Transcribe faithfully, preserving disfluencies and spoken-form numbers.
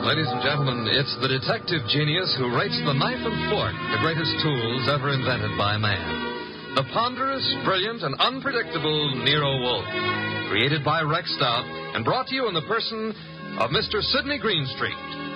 Ladies and gentlemen, it's the detective genius who writes the knife and fork, the greatest tools ever invented by man. The ponderous, brilliant, and unpredictable Nero Wolfe. Created by Rex Stout and brought to you in the person of Mister Sidney Greenstreet.